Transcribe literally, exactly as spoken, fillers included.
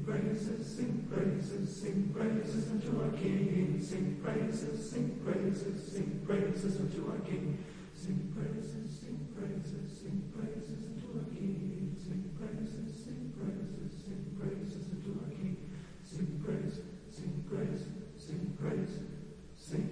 praises, sing praises, sing praises unto our King. Sing praises, sing praises, sing praises unto our King. Sing praises, sing praises.